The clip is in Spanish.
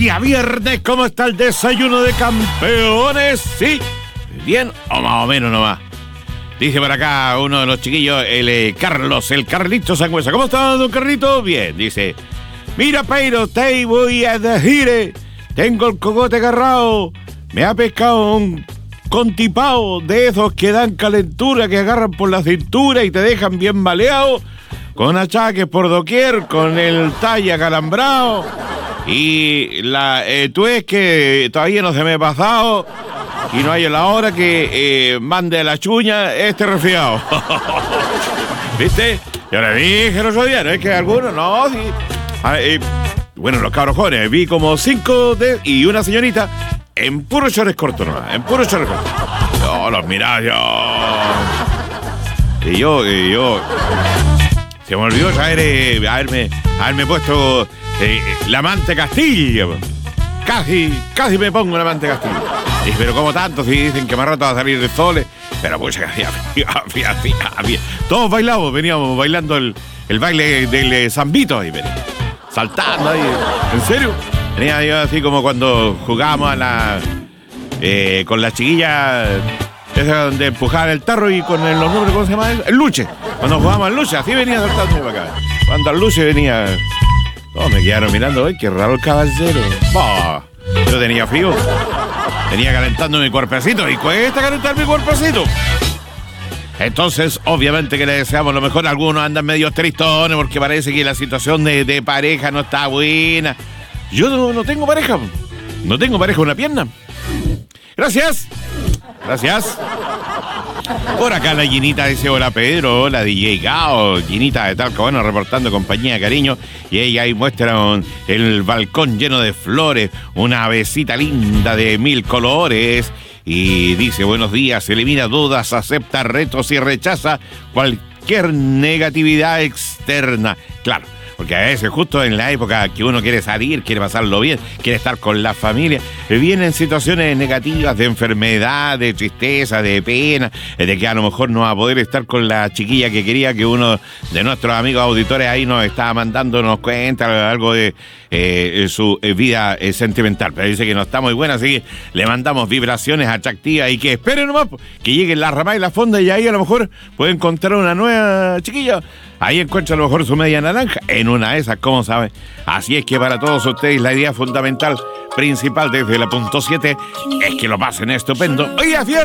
Día viernes, ¿cómo está el desayuno de campeones? ¿Sí? ¿Bien o más o menos nomás? Dice por acá uno de los chiquillos, el Carlito Sangüesa. ¿Cómo está, don Carlito? Bien, dice. Mira, Peiro, te voy a decir, tengo el cocote agarrado, me ha pescado un contipao de esos que dan calentura, que agarran por la cintura y te dejan bien baleado, con achaques por doquier, con el talle acalambrado. Y tú es que todavía no se me ha pasado y no hay la hora que mande a la chuña este resfriado. ¿Viste? Yo le dije el otro día, no es que algunos, no, sí. Bueno, los cabros jóvenes, vi como 5 y una señorita en puro chores cortos nomás, en puro chores cortos. Yo los miraba, Y yo. Se me olvidó traer, haberme puesto la manta Castilla. Casi me pongo la manta Castilla. Y, pero como tanto, si dicen que más rato va a salir el sol. Pero pues había. Todos bailamos, veníamos bailando el baile del zambito ahí, saltando ahí. ¿En serio? Venía yo así como cuando jugábamos con las chiquillas, esa donde empujaban el tarro y con los nombres, ¿cómo se llama? El luche. Cuando jugábamos al luche, así venía saltando para acá. Cuando al luche venía. Oh, me quedaron mirando, qué raro el caballero. Oh, yo tenía frío. Venía calentando mi cuerpecito y cuesta calentar mi cuerpecito. Entonces, obviamente que le deseamos lo mejor. Algunos andan medio tristones porque parece que la situación de pareja no está buena. Yo no tengo pareja. No tengo pareja, una pierna. Gracias. Por acá la Ginita dice: hola Pedro, hola DJ Gao, Ginita de Talca, bueno, reportando compañía, cariño. Y ella ahí muestra el balcón lleno de flores, una besita linda de 1000 colores. Y dice: buenos días, elimina dudas, acepta retos y rechaza cualquier negatividad externa. Claro, porque a veces justo en la época que uno quiere salir, quiere pasarlo bien, quiere estar con la familia, vienen situaciones negativas de enfermedad, de tristeza, de pena, de que a lo mejor no va a poder estar con la chiquilla que quería, que uno de nuestros amigos auditores ahí nos estaba mandando, nos cuenta algo de su vida sentimental. Pero dice que no está muy buena, así que le mandamos vibraciones atractivas y que esperen nomás que lleguen la ramada y la fonda y ahí a lo mejor puede encontrar una nueva chiquilla. Ahí encuentra a lo mejor su media naranja, en una de esas, ¿cómo sabe? Así es que para todos ustedes la idea fundamental, principal desde la punto 7, es que lo pasen estupendo. ¡Hoy es viernes!